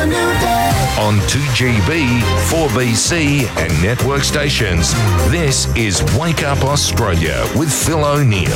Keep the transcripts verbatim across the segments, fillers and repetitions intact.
On two G B, four B C and network stations, this is Wake Up Australia with Phil O'Neill.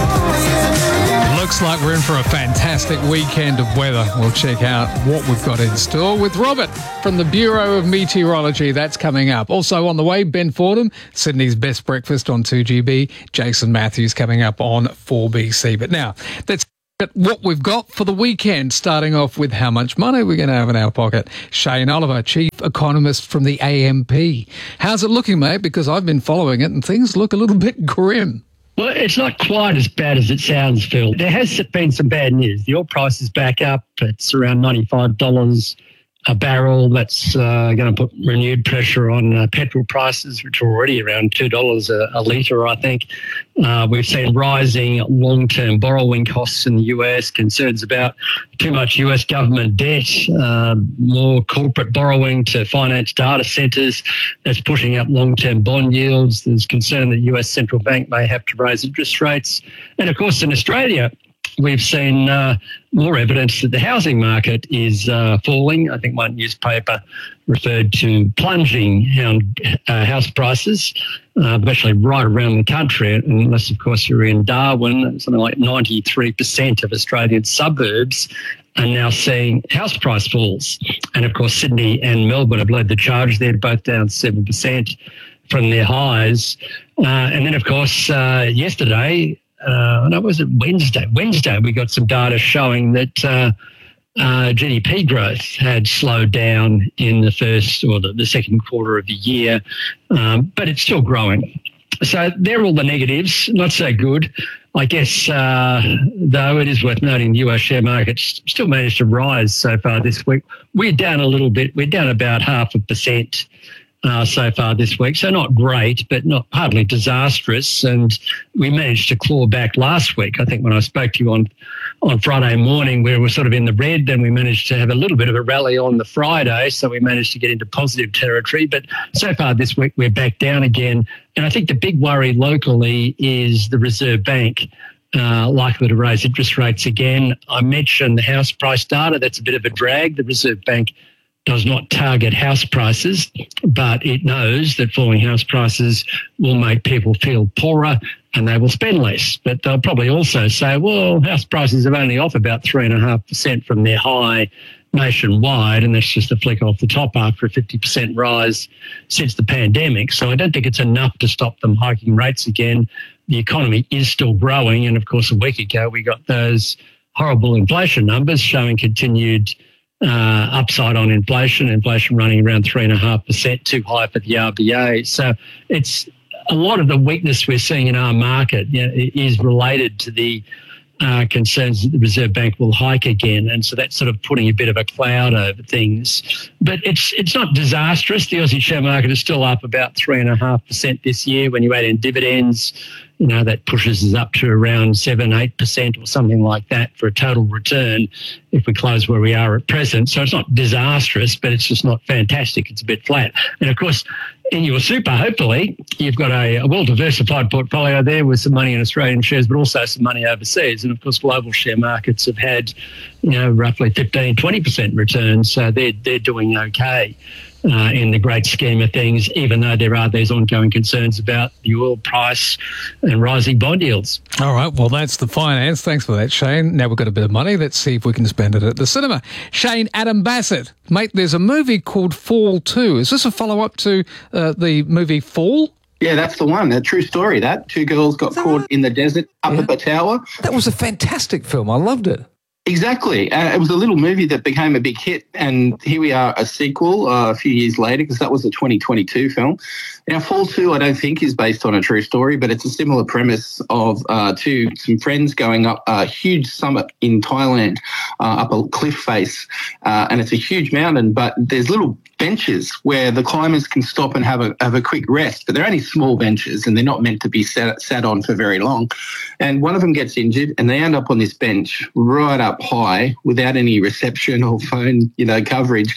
Looks like we're in for a fantastic weekend of weather. We'll check out what we've got in store with Robert from the Bureau of Meteorology. That's coming up. Also on the way, Ben Fordham, Sydney's Best Breakfast on two G B. Jason Matthews coming up on four B C. But now, let's at what we've got for the weekend, starting off with how much money we're going to have in our pocket. Shane Oliver, Chief Economist from the A M P. How's it looking, mate? Because I've been following it and things look a little bit grim. Well, it's not quite as bad as it sounds, Phil. There has been some bad news. The oil price is back up. It's around ninety-five dollars a barrel. That's uh, going to put renewed pressure on uh, petrol prices, which are already around two dollars a, a litre, I think. Uh, we've seen rising long-term borrowing costs in the U S, concerns about too much U S government debt, uh, more corporate borrowing to finance data centres. That's pushing up long-term bond yields. There's concern that the U S central bank may have to raise interest rates. And, of course, in Australia, we've seen uh, more evidence that the housing market is uh, falling. I think one newspaper referred to plunging uh, house prices, uh, virtually right around the country, unless, of course, you're in Darwin. Something like ninety-three percent of Australian suburbs are now seeing house price falls. And, of course, Sydney and Melbourne have led the charge. They're both down seven percent from their highs. Uh, and then, of course, uh, yesterday... Uh, no, was it Wednesday? Wednesday, we got some data showing that uh, uh, G D P growth had slowed down in the first or the, the second quarter of the year, um, but it's still growing. So they're all the negatives, not so good. I guess, uh, though, it is worth noting the U S share market still managed to rise so far this week. We're down a little bit. We're down about half a percent. Uh, so far this week. So not great, but not hardly disastrous. And we managed to claw back last week. I think when I spoke to you on, on Friday morning, we were sort of in the red. Then we managed to have a little bit of a rally on the Friday. So we managed to get into positive territory. But so far this week, we're back down again. And I think the big worry locally is the Reserve Bank uh, likely to raise interest rates again. I mentioned the house price data. That's a bit of a drag. The Reserve Bank does not target house prices, but it knows that falling house prices will make people feel poorer and they will spend less. But they'll probably also say, well, house prices are only off about three point five percent from their high nationwide, and that's just a flick off the top after a fifty percent rise since the pandemic. So I don't think it's enough to stop them hiking rates again. The economy is still growing, and, of course, a week ago we got those horrible inflation numbers showing continued Uh, upside on inflation, inflation running around three point five percent, too high for the R B A. So it's a lot of the weakness we're seeing in our market, you know, is related to the uh, concerns that the Reserve Bank will hike again. And so that's sort of putting a bit of a cloud over things. But it's it's not disastrous. The Aussie share market is still up about three point five percent this year. When you add in dividends, you know, that pushes us up to around seven, eight percent or something like that for a total return if we close where we are at present. So it's not disastrous, but it's just not fantastic. It's a bit flat. And, of course, in your super, hopefully, you've got a, a well-diversified portfolio there with some money in Australian shares, but also some money overseas. And, of course, global share markets have had, you know, roughly fifteen, twenty percent returns. So they're, they're doing okay. Uh, in the great scheme of things, even though there are these ongoing concerns about the oil price and rising bond yields. All right, well, that's the finance. Thanks for that, Shane. Now we've got a bit of money. Let's see if we can spend it at the cinema. Shane, Adam Bassett. Mate, there's a movie called Fall two. Is this a follow-up to uh, the movie Fall? Yeah, that's the one. A true story, that. Two girls got caught in the desert up yeah. at the tower. That was a fantastic film. I loved it. Exactly. Uh, it was a little movie that became a big hit, and here we are, a sequel uh, a few years later, because that was a twenty twenty-two film. Now, Fall two, I don't think, is based on a true story, but it's a similar premise of uh, two some friends going up a huge summit in Thailand, uh, up a cliff face, uh, and it's a huge mountain, but there's little benches where the climbers can stop and have a have a quick rest, but they're only small benches and they're not meant to be sat, sat on for very long. And one of them gets injured and they end up on this bench right up high without any reception or phone, you know, coverage.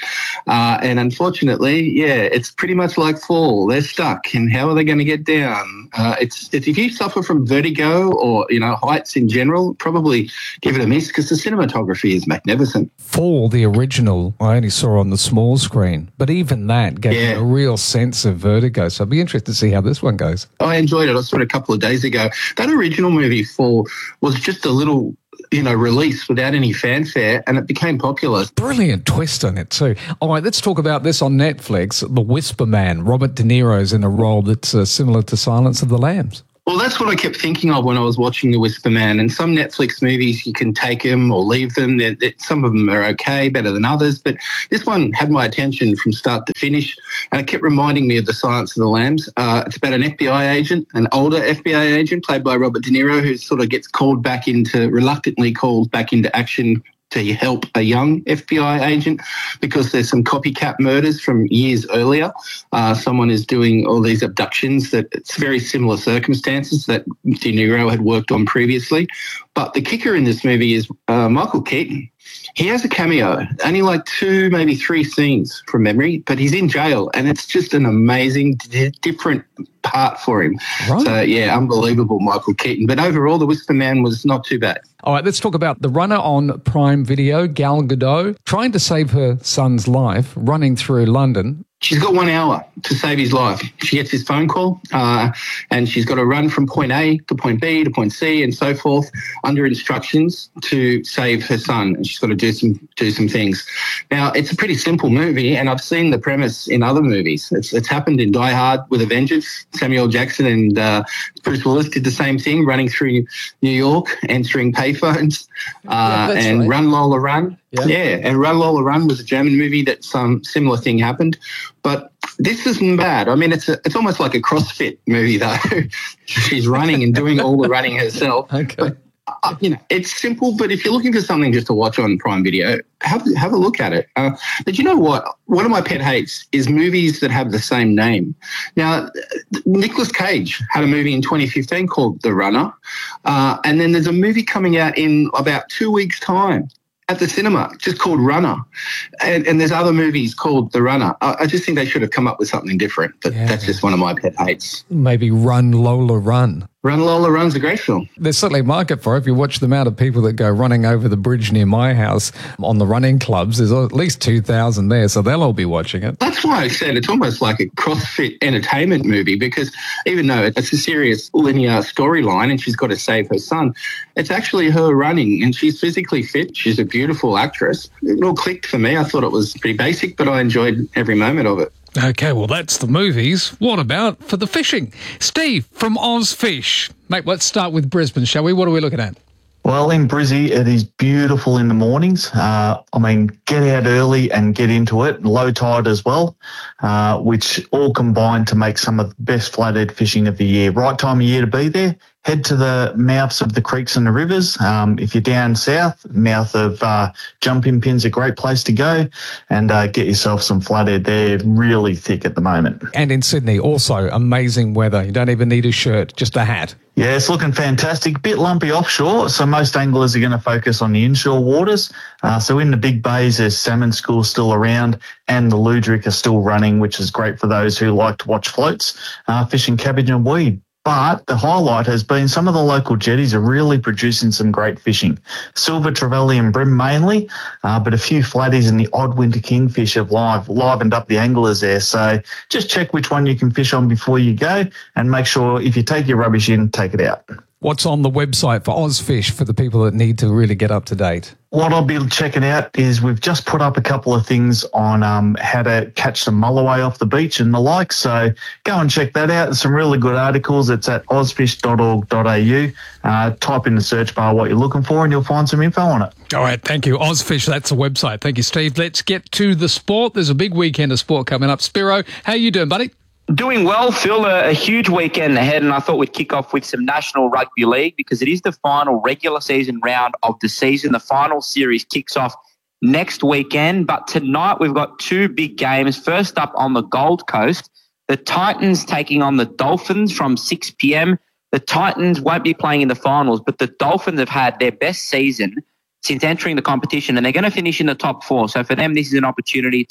Uh, and unfortunately, yeah, it's pretty much like Fall. They're stuck, and how are they going to get down? Uh, it's, it's if you suffer from vertigo or you know heights in general, probably give it a miss because the cinematography is magnificent. Fall, the original, I only saw on the small screen, but even that gave Yeah. me a real sense of vertigo. So I'd be interested to see how this one goes. I enjoyed it. I saw it a couple of days ago. That original movie, Fall, was just a little, you know, release without any fanfare, and it became popular. Brilliant twist on it too. All right, let's talk about this on Netflix. The Whisper Man. Robert De Niro's in a role that's uh, similar to Silence of the Lambs. Well, that's what I kept thinking of when I was watching The Whisper Man. And some Netflix movies, you can take them or leave them. They're, they're, some of them are okay, better than others. But this one had my attention from start to finish. And it kept reminding me of The Silence of the Lambs. Uh, it's about an F B I agent, an older F B I agent played by Robert De Niro, who sort of gets called back into, reluctantly called back into action to help a young F B I agent because there's some copycat murders from years earlier. Uh, someone is doing all these abductions that it's very similar circumstances that De Niro had worked on previously. But the kicker in this movie is uh, Michael Keaton. He has a cameo, only like two, maybe three scenes from memory, but he's in jail, and it's just an amazing, d- different part for him. Right. So, yeah, unbelievable, Michael Keaton. But overall, The Whisper Man was not too bad. All right, let's talk about the runner on Prime Video, Gal Gadot, trying to save her son's life, running through London. She's got one hour to save his life. She gets his phone call uh, and she's got to run from point A to point B to point C and so forth under instructions to save her son. And she's got to do some do some things. Now, it's a pretty simple movie, and I've seen the premise in other movies. It's, it's happened in Die Hard with a Vengeance. Samuel Jackson and uh, Bruce Willis did the same thing, running through New York, answering payphones, uh, Yeah, that's and right. Run Lola Run. Yeah. Yeah, and Run Lola Run was a German movie that some similar thing happened. But this isn't bad. I mean, it's a, it's almost like a CrossFit movie, though. She's running and doing all the running herself. Okay. But, uh, you know, it's simple, but if you're looking for something just to watch on Prime Video, have, have a look at it. Uh, but you know what? One of my pet hates is movies that have the same name. Now, Nicolas Cage had a movie in twenty fifteen called The Runner, uh, and then there's a movie coming out in about two weeks' time at the cinema, just called Runner. And, and there's other movies called The Runner. I, I just think they should have come up with something different, but Yeah. that's just one of my pet hates. Maybe Run Lola Run. Run Lola Run's a great film. There's certainly a market for it. If you watch the amount of people that go running over the bridge near my house on the running clubs, there's at least two thousand there, so they'll all be watching it. That's why I said it's almost like a CrossFit entertainment movie, because even though it's a serious linear storyline and she's got to save her son, it's actually her running, and she's physically fit. She's a beautiful actress. It all clicked for me. I thought it was pretty basic, but I enjoyed every moment of it. Okay, well, that's the movies. What about for the fishing? Steve from Ozfish. Mate, let's start with Brisbane, shall we? What are we looking at? Well, in Brizzy, it is beautiful in the mornings. Uh, I mean, get out early and get into it. Low tide as well, uh, which all combine to make some of the best flathead fishing of the year. Right time of year to be there. Head to the mouths of the creeks and the rivers. Um, if you're down south, mouth of uh, Jumping Pin's a great place to go, and uh, get yourself some flathead. They're really thick at the moment. And in Sydney, also amazing weather. You don't even need a shirt, just a hat. Yeah, it's looking fantastic. Bit lumpy offshore, so most anglers are going to focus on the inshore waters. Uh, so in the big bays, there's salmon schools still around, and the Ludrick are still running, which is great for those who like to watch floats, uh, fishing cabbage and weed. But the highlight has been some of the local jetties are really producing some great fishing. Silver, trevally and bream mainly, uh, but a few flatties and the odd winter kingfish have live, livened up the anglers there. So just check which one you can fish on before you go, and make sure if you take your rubbish in, take it out. What's on the website for Ozfish for the people that need to really get up to date? What I'll be checking out is we've just put up a couple of things on um, how to catch some mulloway off the beach and the like. So go and check that out. There's some really good articles. It's at ozfish dot org dot a u. Uh, type in the search bar what you're looking for and you'll find some info on it. All right, thank you. Ozfish, that's the website. Thank you, Steve. Let's get to the sport. There's a big weekend of sport coming up. Spiro, how you doing, buddy? Doing well, Phil. A, a huge weekend ahead, and I thought we'd kick off with some National Rugby League because it is the final regular season round of the season. The final series kicks off next weekend, but tonight we've got two big games. First up on the Gold Coast, the Titans taking on the Dolphins from six p.m. The Titans won't be playing in the finals, but the Dolphins have had their best season since entering the competition, and they're going to finish in the top four. So for them, this is an opportunity to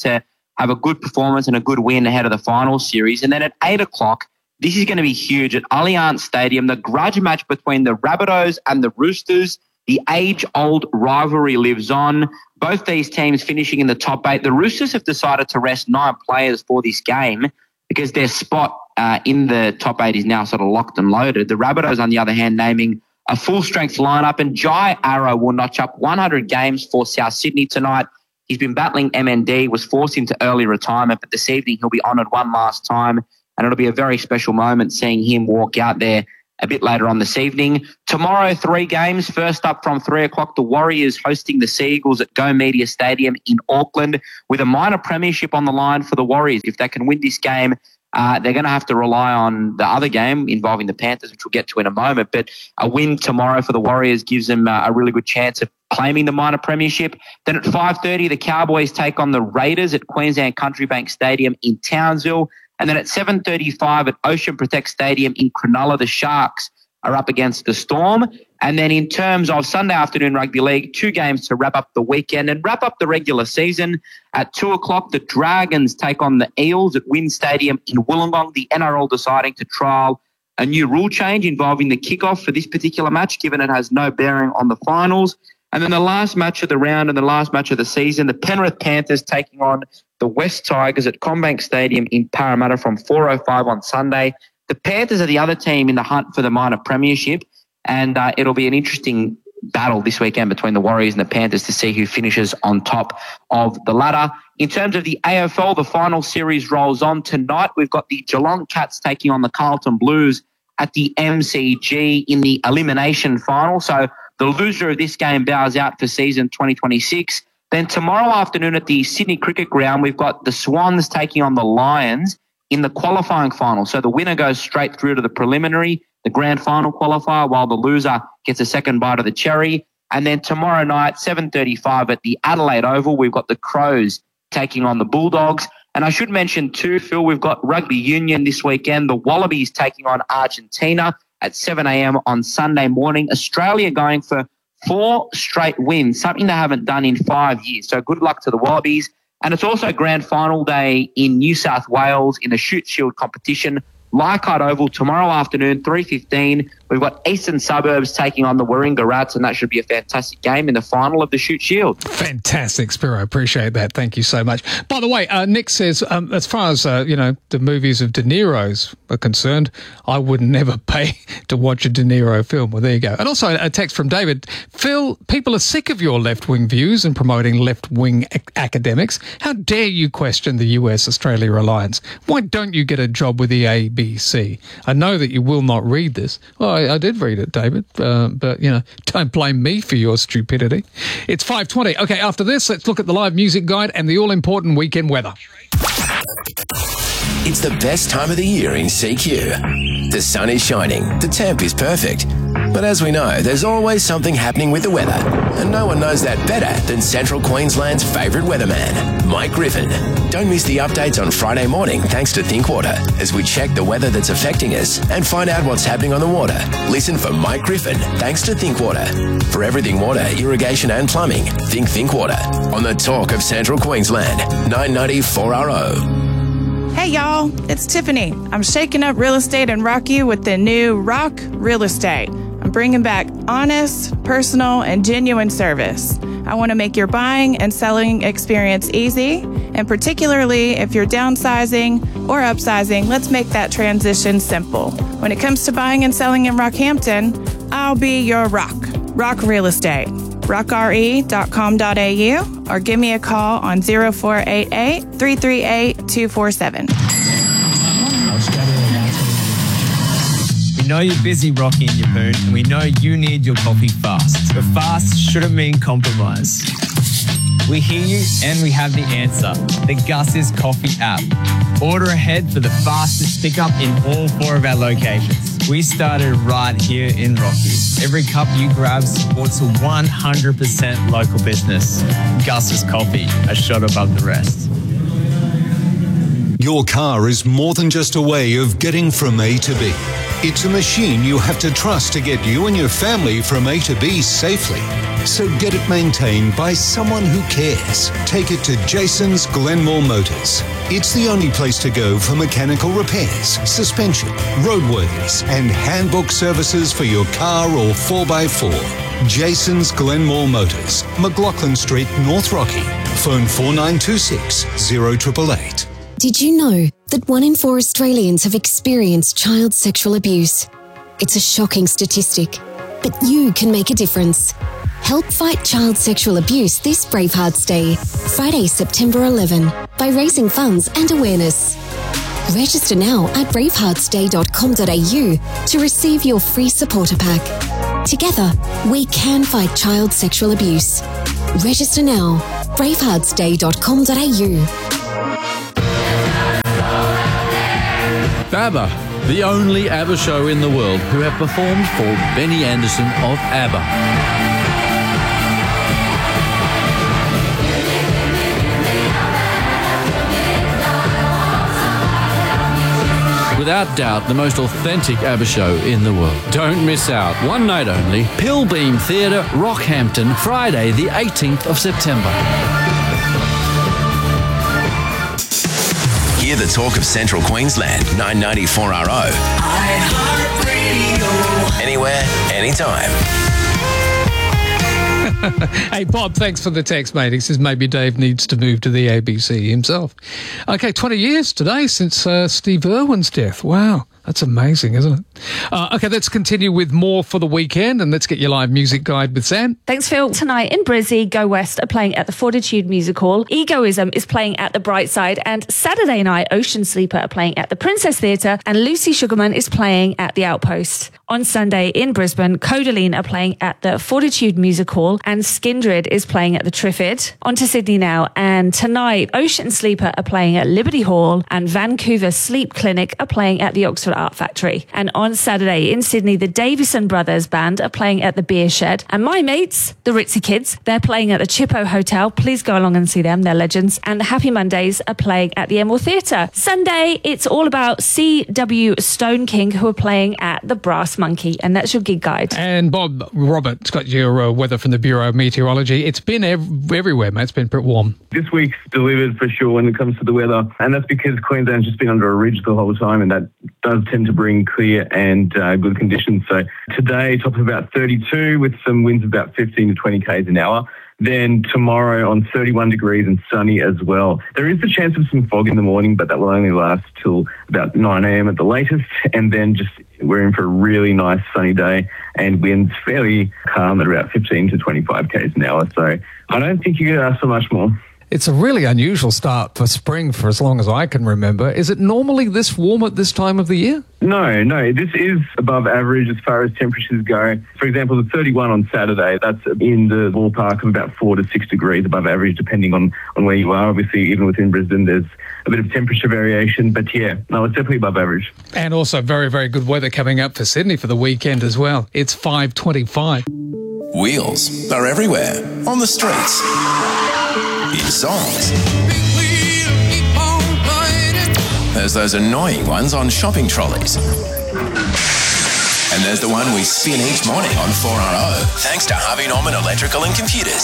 have a good performance and a good win ahead of the final series. And then at eight o'clock, this is going to be huge at Allianz Stadium, the grudge match between the Rabbitohs and the Roosters. The age-old rivalry lives on. Both these teams finishing in the top eight. The Roosters have decided to rest nine players for this game because their spot uh, in the top eight is now sort of locked and loaded. The Rabbitohs, on the other hand, naming a full-strength lineup, and Jai Arrow will notch up one hundred games for South Sydney tonight. He's been battling M N D, was forced into early retirement, but this evening he'll be honoured one last time, and it'll be a very special moment seeing him walk out there a bit later on this evening. Tomorrow, three games. First up from three o'clock, the Warriors hosting the Seagulls at Go Media Stadium in Auckland with a minor premiership on the line for the Warriors. If they can win this game, uh, they're going to have to rely on the other game involving the Panthers, which we'll get to in a moment. But a win tomorrow for the Warriors gives them uh, a really good chance of claiming the minor premiership. Then at five thirty, the Cowboys take on the Raiders at Queensland Country Bank Stadium in Townsville. And then at seven thirty-five at Ocean Protect Stadium in Cronulla, the Sharks are up against the Storm. And then in terms of Sunday afternoon rugby league, two games to wrap up the weekend and wrap up the regular season. At two o'clock, the Dragons take on the Eels at Wynn Stadium in Wollongong. The N R L deciding to trial a new rule change involving the kickoff for this particular match, given it has no bearing on the finals. And then the last match of the round and the last match of the season, the Penrith Panthers taking on the West Tigers at CommBank Stadium in Parramatta from four oh five on Sunday. The Panthers are the other team in the hunt for the minor premiership, and uh, it'll be an interesting battle this weekend between the Warriors and the Panthers to see who finishes on top of the ladder. In terms of the A F L, the final series rolls on tonight. We've got the Geelong Cats taking on the Carlton Blues at the M C G in the elimination final. So the loser of this game bows out for season twenty twenty-six. Then tomorrow afternoon at the Sydney Cricket Ground, we've got the Swans taking on the Lions in the qualifying final. So the winner goes straight through to the preliminary, the grand final qualifier, while the loser gets a second bite of the cherry. And then tomorrow night, seven thirty-five at the Adelaide Oval, we've got the Crows taking on the Bulldogs. And I should mention too, Phil, we've got rugby union this weekend. The Wallabies taking on Argentina at seven a.m. on Sunday morning. Australia going for four straight wins, something they haven't done in five years. So good luck to the Wallabies. And it's also grand final day in New South Wales in the Shoot Shield competition. Leichhardt Oval tomorrow afternoon, three fifteen. We've got Eastern Suburbs taking on the Warringah Rats, and that should be a fantastic game in the final of the Shoot Shield. Fantastic, Spiro. Appreciate that. Thank you so much. By the way, uh, Nick says, um, as far as, uh, you know, the movies of De Niro's are concerned, I would never pay to watch a De Niro film. Well, there you go. And also a text from David. Phil, people are sick of your left-wing views and promoting left-wing ac- academics. How dare you question the U S Australia alliance? Why don't you get a job with the A B C? I know that you will not read this. Well, I, I did read it, David, uh, but, you know, don't blame me for your stupidity. It's five twenty. Okay, after this, let's look at the live music guide and the all-important weekend weather. It's the best time of the year in C Q. The sun is shining, the temp is perfect. But as we know, there's always something happening with the weather. And no one knows that better than Central Queensland's favourite weatherman, Mike Griffin. Don't miss the updates on Friday morning thanks to Thinkwater as we check the weather that's affecting us and find out what's happening on the water. Listen for Mike Griffin thanks to Thinkwater. For everything water, irrigation and plumbing, think Thinkwater. On the talk of Central Queensland, nine ninety four R O. Hey y'all, it's Tiffany. I'm shaking up real estate in Rocky with the new Rock Real Estate. I'm bringing back honest, personal, and genuine service. I want to make your buying and selling experience easy, and particularly if you're downsizing or upsizing, let's make that transition simple. When it comes to buying and selling in Rockhampton, I'll be your rock. Rock Real Estate. rock r e dot com dot a u or give me a call on zero four eight eight, three three eight, two four seven. We know you're busy, Rocky and your moon, and we know you need your coffee fast. But fast shouldn't mean compromise. We hear you and we have the answer. The Gus's Coffee app. Order ahead for the fastest pickup in all four of our locations. We started right here in Rocky. Every cup you grab supports a one hundred percent local business. Gus's Coffee, a shot above the rest. Your car is more than just a way of getting from A to B. It's a machine you have to trust to get you and your family from A to B safely. so get it maintained by someone who cares. Take it to Jason's Glenmore Motors. It's the only place to go for mechanical repairs, suspension, roadworthiness, and handbook services for your car or four by four. Jason's Glenmore Motors, McLaughlin Street, North Rocky. Phone four nine two six, zero eight eight eight. Did you know that one in four Australians have experienced child sexual abuse? It's a shocking statistic, but you can make a difference. Help fight child sexual abuse this Bravehearts Day, Friday, September eleventh, by raising funds and awareness. Register now at bravehearts day dot com dot a u to receive your free supporter pack. Together, we can fight child sexual abuse. Register now, bravehearts day dot com dot a u. ABBA, the only ABBA show in the world who have performed for Benny Andersson of ABBA. Without doubt, the most authentic ABBA show in the world. Don't miss out. One night only. Pilbeam Theatre, Rockhampton, Friday the eighteenth of September. Hear the talk of Central Queensland, nine ninety four R O. Anywhere, anytime. Hey, Bob, thanks for the text, mate. He says maybe Dave needs to move to the A B C himself. Okay, twenty years today since uh, Steve Irwin's death. Wow. That's amazing, isn't it? Uh, okay, let's continue with more for the weekend, and let's get your live music guide with Sam. Thanks, Phil. Tonight in Brizzy, Go West are playing at the Fortitude Music Hall. Egoism is playing at the Brightside, and Saturday night, Ocean Sleeper are playing at the Princess Theatre, and Lucy Sugarman is playing at the Outpost. On Sunday in Brisbane, Codaline are playing at the Fortitude Music Hall, and Skindred is playing at the Triffid. On to Sydney now, and tonight, Ocean Sleeper are playing at Liberty Hall, and Vancouver Sleep Clinic are playing at the Oxford Art Factory. And on Saturday in Sydney, the Davison Brothers Band are playing at the Beer Shed. And my mates, the Ritzy Kids, they're playing at the Chippo Hotel. Please go along and see them. They're legends. And the Happy Mondays are playing at the Emerald Theatre. Sunday, it's all about C W Stone King, who are playing at the Brass Monkey. And that's your gig guide. And Bob, Robert's got your uh, weather from the Bureau of Meteorology. It's been ev- everywhere, mate. It's been pretty warm. This week's delivered for sure when it comes to the weather. And that's because Queensland's just been under a ridge the whole time, and that does tend to bring clear and uh, good conditions. So today, top of about thirty-two with some winds of about fifteen to twenty kays an hour. Then tomorrow on thirty-one degrees and sunny as well. There is the chance of some fog in the morning, but that will only last till about nine a.m. at the latest. And then just we're in for a really nice sunny day, and winds fairly calm at about fifteen to twenty-five kays an hour. So I don't think you're going to ask for much more. It's a really unusual start for spring for as long as I can remember. Is it normally this warm at this time of the year? No, no. This is above average as far as temperatures go. For example, the thirty-one on Saturday, that's in the ballpark of about four to six degrees above average, depending on, on where you are. Obviously, even within Brisbane, there's a bit of temperature variation. But yeah, no, it's definitely above average. And also very, very good weather coming up for Sydney for the weekend as well. It's five twenty-five. Wheels are everywhere, on the streets, in songs. There's those annoying ones on shopping trolleys. And there's the one we spin each morning on four R O, thanks to Harvey Norman Electrical and Computers.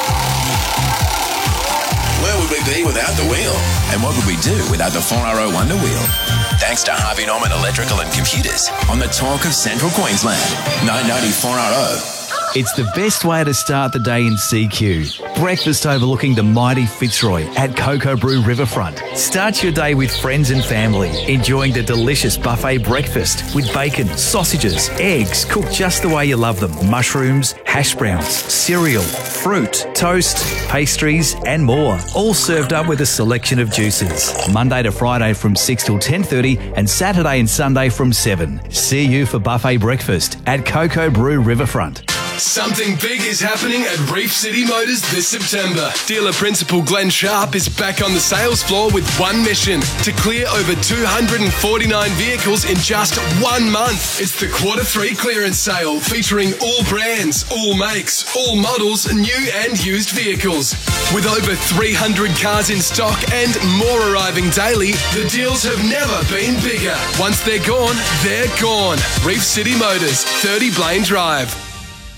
Where would we be without the wheel? And what would we do without the four R O Wonder Wheel? Thanks to Harvey Norman Electrical and Computers on the talk of Central Queensland, nine ninety four R O. It's the best way to start the day in C Q. Breakfast overlooking the mighty Fitzroy at Cocoa Brew Riverfront. Start your day with friends and family, enjoying the delicious buffet breakfast with bacon, sausages, eggs, cooked just the way you love them, mushrooms, hash browns, cereal, fruit, toast, pastries and more. All served up with a selection of juices. Monday to Friday from six till ten thirty and Saturday and Sunday from seven. See you for buffet breakfast at Cocoa Brew Riverfront. Something big is happening at Reef City Motors this September. Dealer principal Glenn Sharp is back on the sales floor with one mission: to clear over two hundred forty-nine vehicles in just one month. It's the Quarter three clearance sale featuring all brands, all makes, all models, new and used vehicles. With over three hundred cars in stock and more arriving daily, the deals have never been bigger. Once they're gone, they're gone. Reef City Motors, thirty Blaine Drive.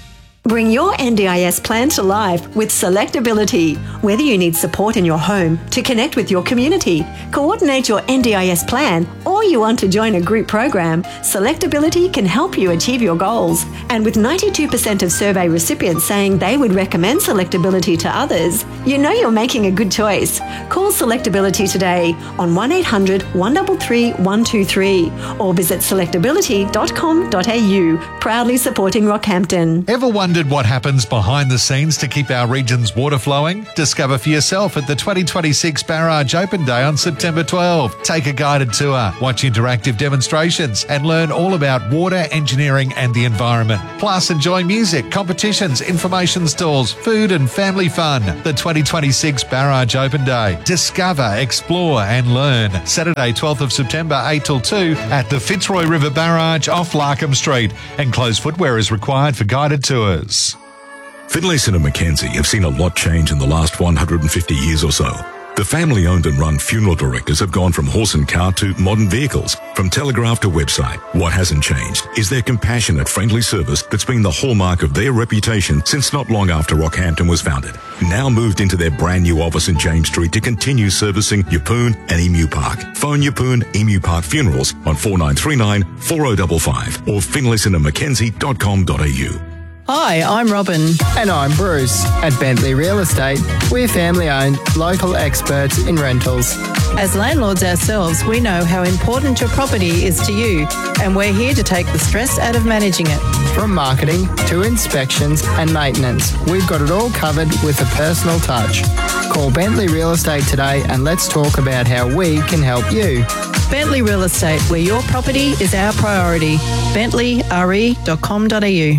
Bring your N D I S plan to life with Selectability. Whether you need support in your home, to connect with your community, coordinate your N D I S plan, or you want to join a group program, Selectability can help you achieve your goals. And with ninety-two percent of survey recipients saying they would recommend Selectability to others, you know you're making a good choice. Call Selectability today on one eight hundred, one three three, one two three or visit selectability dot com dot a u, proudly supporting Rockhampton. Ever wondered what happens behind the scenes to keep our region's water flowing? Discover for yourself at the twenty twenty-six Barrage Open Day on September twelfth. Take a guided tour, watch interactive demonstrations and learn all about water, engineering and the environment. Plus enjoy music, competitions, information stalls, food and family fun. The twenty twenty-six Barrage Open Day. Discover, explore and learn. Saturday twelfth of September eight till two at the Fitzroy River Barrage off Larkham Street. Enclosed footwear is required for guided tours. Finlayson and Mackenzie have seen a lot change in the last one hundred fifty years or so. The family-owned and run funeral directors have gone from horse and car to modern vehicles, from telegraph to website. What hasn't changed is their compassionate, friendly service that's been the hallmark of their reputation since not long after Rockhampton was founded. Now moved into their brand new office in James Street to continue servicing Yeppoon and Emu Park. Phone Yeppoon Emu Park Funerals on four nine three nine, four oh five five or finlayson and mackenzie dot com dot a u. Hi, I'm Robin. And I'm Bruce. At Bentley Real Estate, we're family-owned, local experts in rentals. As landlords ourselves, we know how important your property is to you, and we're here to take the stress out of managing it. From marketing to inspections and maintenance, we've got it all covered with a personal touch. Call Bentley Real Estate today and let's talk about how we can help you. Bentley Real Estate, where your property is our priority. bentley r e dot com dot a u.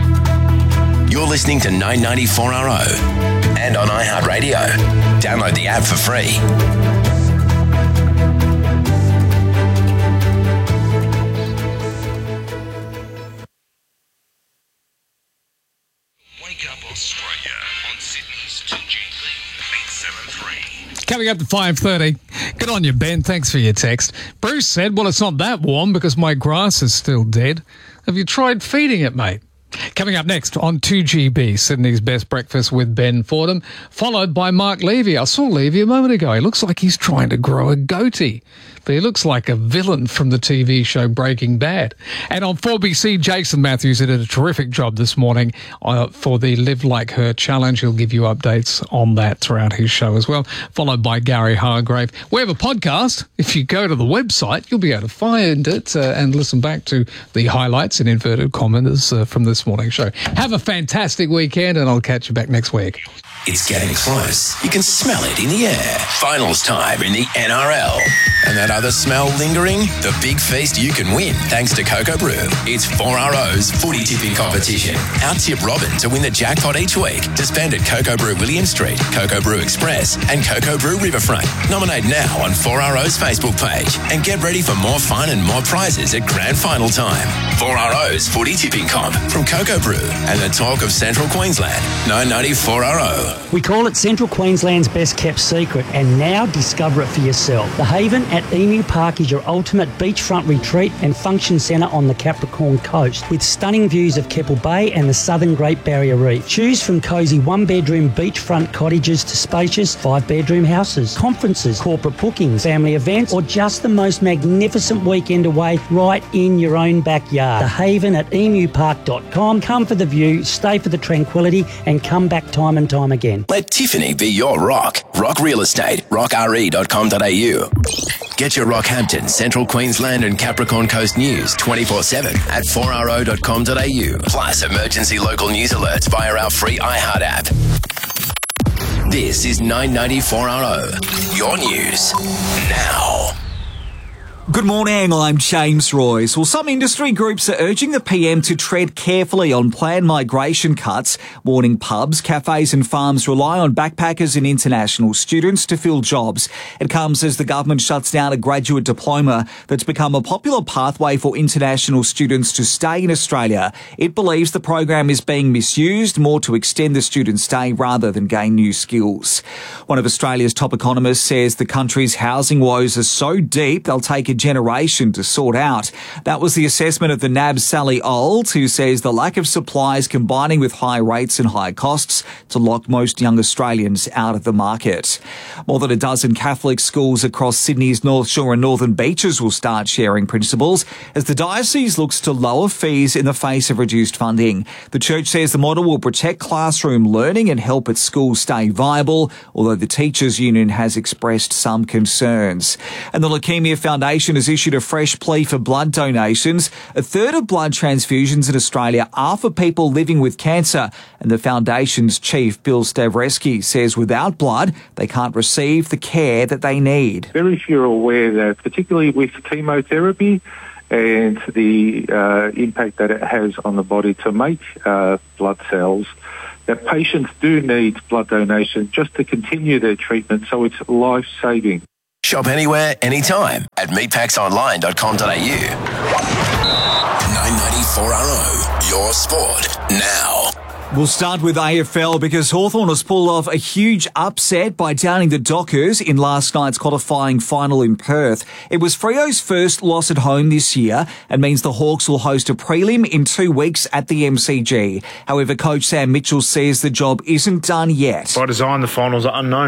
You're listening to nine ninety-four R O and on iHeartRadio. Download the app for free. Wake Up Australia on Sydney's two G B eight seven three. Coming up to five thirty. Good on you, Ben. Thanks for your text. Bruce said, well, it's not that warm because my grass is still dead. Have you tried feeding it, mate? Coming up next on two G B, Sydney's Best Breakfast with Ben Fordham, followed by Mark Levy. I saw Levy a moment ago. He looks like he's trying to grow a goatee, but he looks like a villain from the T V show Breaking Bad. And on four B C, Jason Matthews did a terrific job this morning uh, for the Live Like Her Challenge. He'll give you updates on that throughout his show as well, followed by Gary Hargrave. We have a podcast. If you go to the website, you'll be able to find it uh, and listen back to the highlights in inverted commas uh, from this morning's show. Have a fantastic weekend, and I'll catch you back next week. It's getting close. You can smell it in the air. Finals time in the N R L. And that other smell lingering? The big feast you can win thanks to Cocoa Brew. It's four R O's footy tipping competition. Out-tip Robin to win the jackpot each week to spend at Cocoa Brew William Street, Cocoa Brew Express and Cocoa Brew Riverfront. Nominate now on four R O's Facebook page and get ready for more fun and more prizes at grand final time. four R O's footy tipping comp from Cocoa Brew and the talk of Central Queensland. nine ninety-four R O. We call it Central Queensland's best kept secret, and now discover it for yourself. The Haven at Emu Park is your ultimate beachfront retreat and function centre on the Capricorn coast, with stunning views of Keppel Bay and the southern Great Barrier Reef. Choose from cosy one-bedroom beachfront cottages to spacious five-bedroom houses, conferences, corporate bookings, family events, or just the most magnificent weekend away right in your own backyard. The Haven at emu park dot com. Come for the view, stay for the tranquility, and come back time and time again. Let Tiffany be your rock. Rock Real Estate. rock r e dot com dot a u. Get your Rockhampton, Central Queensland and Capricorn Coast news twenty-four seven at four r o dot com dot a u. Plus emergency local news alerts via our free iHeart app. This is nine ninety-four R O. Your news now. Good morning, I'm James Royce. Well, some industry groups are urging the P M to tread carefully on planned migration cuts, warning pubs, cafes and farms rely on backpackers and international students to fill jobs. It comes as the government shuts down a graduate diploma that's become a popular pathway for international students to stay in Australia. It believes the program is being misused more to extend the student stay rather than gain new skills. One of Australia's top economists says the country's housing woes are so deep they'll take a generation to sort out. That was the assessment of the N A B's Sally Old, who says the lack of supplies combining with high rates and high costs to lock most young Australians out of the market. More than a dozen Catholic schools across Sydney's North Shore and Northern Beaches will start sharing principals as the diocese looks to lower fees in the face of reduced funding. The church says the model will protect classroom learning and help its schools stay viable, although the Teachers Union has expressed some concerns. And the Leukaemia Foundation has issued a fresh plea for blood donations. A third of blood transfusions in Australia are for people living with cancer, and the foundation's chief, Bill Stavreski, says without blood, they can't receive the care that they need. Very few are aware that, particularly with chemotherapy and the uh, impact that it has on the body to make uh, blood cells, that patients do need blood donation just to continue their treatment, so it's life-saving. Shop anywhere, anytime at meatpacks online dot com dot a u. nine ninety-four R O, your sport now. We'll start with A F L because Hawthorn has pulled off a huge upset by downing the Dockers in last night's qualifying final in Perth. It was Freo's first loss at home this year and means the Hawks will host a prelim in two weeks at the M C G. However, coach Sam Mitchell says the job isn't done yet. By design, the finals are unknown.